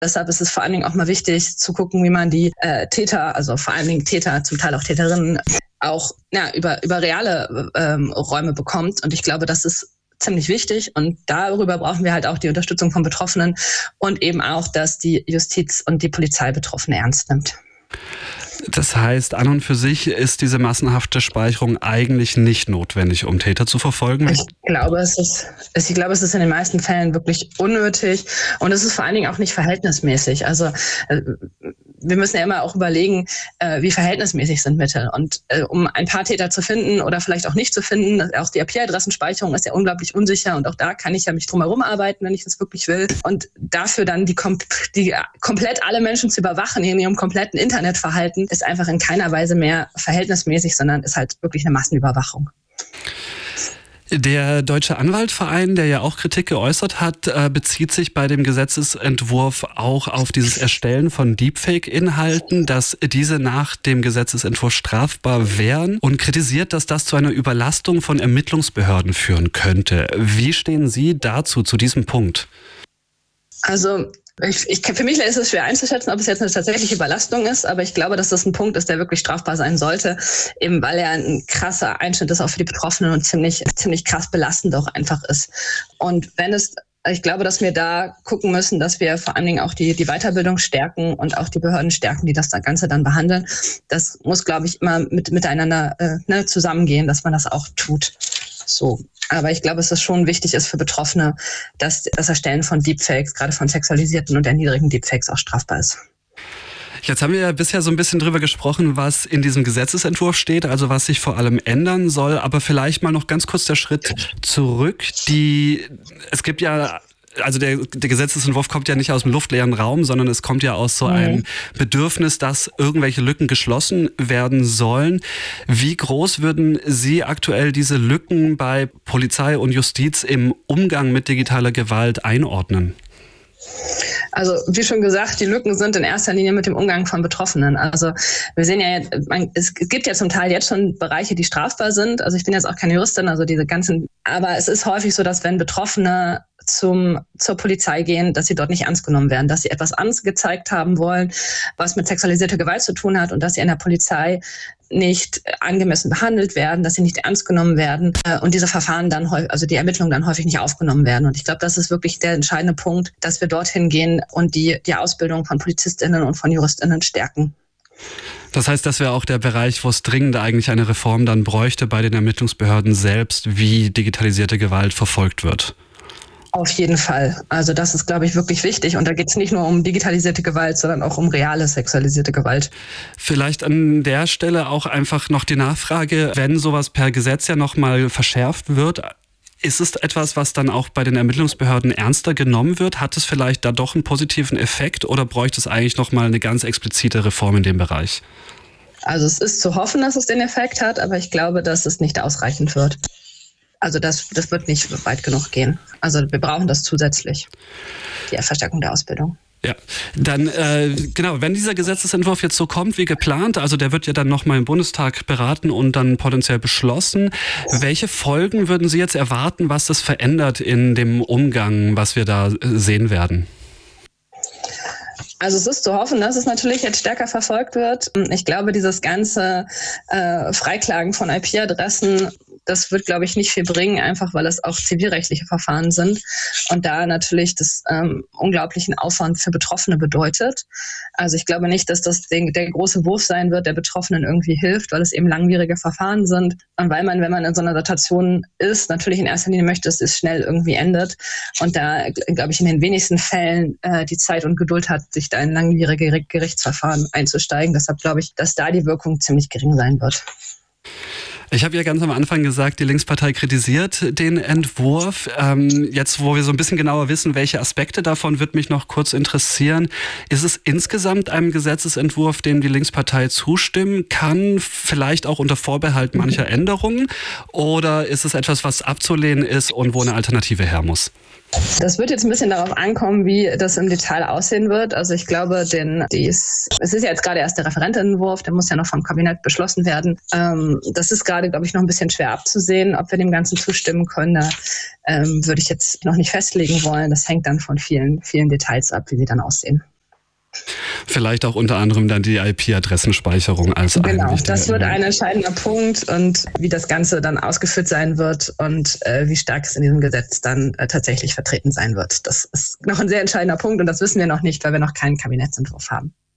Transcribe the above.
Deshalb ist es vor allen Dingen auch mal wichtig zu gucken, wie man die Täter, also vor allen Dingen Täter, zum Teil auch Täterinnen, auch über reale Räume bekommt. Und ich glaube, das ist ziemlich wichtig. Und darüber brauchen wir halt auch die Unterstützung von Betroffenen und eben auch, dass die Justiz und die Polizei Betroffene ernst nimmt. Das heißt, an und für sich ist diese massenhafte Speicherung eigentlich nicht notwendig, um Täter zu verfolgen? Ich glaube, es ist in den meisten Fällen wirklich unnötig und es ist vor allen Dingen auch nicht verhältnismäßig. Also wir müssen ja immer auch überlegen, wie verhältnismäßig sind Mittel. Und um ein paar Täter zu finden oder vielleicht auch nicht zu finden, auch die IP-Adressenspeicherung ist ja unglaublich unsicher und auch da kann ich ja mich drum herum arbeiten, wenn ich das wirklich will. Und dafür dann die komplett alle Menschen zu überwachen in ihrem kompletten Internetverhalten, ist einfach in keiner Weise mehr verhältnismäßig, sondern ist halt wirklich eine Massenüberwachung. Der Deutsche Anwaltverein, der ja auch Kritik geäußert hat, bezieht sich bei dem Gesetzesentwurf auch auf dieses Erstellen von Deepfake-Inhalten, dass diese nach dem Gesetzesentwurf strafbar wären und kritisiert, dass das zu einer Überlastung von Ermittlungsbehörden führen könnte. Wie stehen Sie dazu, zu diesem Punkt? Also für mich ist es schwer einzuschätzen, ob es jetzt eine tatsächliche Überlastung ist, aber ich glaube, dass das ein Punkt ist, der wirklich strafbar sein sollte, eben weil er ein krasser Einschnitt ist auch für die Betroffenen und ziemlich krass belastend auch einfach ist. Und ich glaube, dass wir da gucken müssen, dass wir vor allen Dingen auch die Weiterbildung stärken und auch die Behörden stärken, die das Ganze dann behandeln. Das muss, glaube ich, immer miteinander zusammengehen, dass man das auch tut. So. Aber ich glaube, dass es schon wichtig ist für Betroffene, dass das Erstellen von Deepfakes, gerade von sexualisierten und erniedrigenden Deepfakes, auch strafbar ist. Jetzt haben wir ja bisher so ein bisschen drüber gesprochen, was in diesem Gesetzesentwurf steht, also was sich vor allem ändern soll. Aber vielleicht mal noch ganz kurz der Schritt zurück. Es gibt ja... Also der Gesetzesentwurf kommt ja nicht aus dem luftleeren Raum, sondern es kommt ja aus so einem Bedürfnis, dass irgendwelche Lücken geschlossen werden sollen. Wie groß würden Sie aktuell diese Lücken bei Polizei und Justiz im Umgang mit digitaler Gewalt einordnen? Also wie schon gesagt, die Lücken sind in erster Linie mit dem Umgang von Betroffenen. Also wir sehen ja, es gibt ja zum Teil jetzt schon Bereiche, die strafbar sind. Also ich bin jetzt auch keine Juristin, aber es ist häufig so, dass wenn Betroffene zur Polizei gehen, dass sie dort nicht ernst genommen werden, dass sie etwas angezeigt haben wollen, was mit sexualisierter Gewalt zu tun hat und dass sie in der Polizei nicht angemessen behandelt werden, dass sie nicht ernst genommen werden und diese Verfahren dann die Ermittlungen dann häufig nicht aufgenommen werden. Und ich glaube, das ist wirklich der entscheidende Punkt, dass wir dorthin gehen und die Ausbildung von PolizistInnen und von JuristInnen stärken. Das heißt, das wäre auch der Bereich, wo es dringend eigentlich eine Reform dann bräuchte bei den Ermittlungsbehörden selbst, wie digitalisierte Gewalt verfolgt wird. Auf jeden Fall. Also das ist, glaube ich, wirklich wichtig. Und da geht es nicht nur um digitalisierte Gewalt, sondern auch um reale sexualisierte Gewalt. Vielleicht an der Stelle auch einfach noch die Nachfrage, wenn sowas per Gesetz ja nochmal verschärft wird, ist es etwas, was dann auch bei den Ermittlungsbehörden ernster genommen wird? Hat es vielleicht da doch einen positiven Effekt oder bräuchte es eigentlich nochmal eine ganz explizite Reform in dem Bereich? Also es ist zu hoffen, dass es den Effekt hat, aber ich glaube, dass es nicht ausreichend wird. Also das wird nicht weit genug gehen. Also wir brauchen das zusätzlich, die Verstärkung der Ausbildung. Ja, dann wenn dieser Gesetzesentwurf jetzt so kommt wie geplant, also der wird ja dann nochmal im Bundestag beraten und dann potenziell beschlossen. Welche Folgen würden Sie jetzt erwarten, was das verändert in dem Umgang, was wir da sehen werden? Also es ist zu hoffen, dass es natürlich jetzt stärker verfolgt wird. Ich glaube, dieses ganze Freiklagen von IP-Adressen, das wird, glaube ich, nicht viel bringen, einfach weil es auch zivilrechtliche Verfahren sind und da natürlich das unglaublichen Aufwand für Betroffene bedeutet. Also ich glaube nicht, dass das der große Wurf sein wird, der Betroffenen irgendwie hilft, weil es eben langwierige Verfahren sind und weil man, wenn man in so einer Situation ist, natürlich in erster Linie möchte, dass es schnell irgendwie endet und da, glaube ich, in den wenigsten Fällen die Zeit und Geduld hat, sich da in langwierige Gerichtsverfahren einzusteigen. Deshalb glaube ich, dass da die Wirkung ziemlich gering sein wird. Ich habe ja ganz am Anfang gesagt, die Linkspartei kritisiert den Entwurf. Jetzt, wo wir so ein bisschen genauer wissen, welche Aspekte davon, wird mich noch kurz interessieren. Ist es insgesamt ein Gesetzesentwurf, dem die Linkspartei zustimmen kann, vielleicht auch unter Vorbehalt mancher Änderungen? Oder ist es etwas, was abzulehnen ist und wo eine Alternative her muss? Das wird jetzt ein bisschen darauf ankommen, wie das im Detail aussehen wird. Also ich glaube, es ist ja jetzt gerade erst der Referentenentwurf, der muss ja noch vom Kabinett beschlossen werden. Das ist gerade, glaube ich, noch ein bisschen schwer abzusehen, ob wir dem Ganzen zustimmen können. Da würde ich jetzt noch nicht festlegen wollen. Das hängt dann von vielen, vielen Details ab, wie sie dann aussehen. Vielleicht auch unter anderem dann die IP-Adressenspeicherung als ein Genau, wichtiger das wird Element. ein entscheidender Punkt und wie das Ganze dann ausgeführt sein wird und wie stark es in diesem Gesetz dann tatsächlich vertreten sein wird. Das ist noch ein sehr entscheidender Punkt und das wissen wir noch nicht, weil wir noch keinen Kabinettsentwurf haben.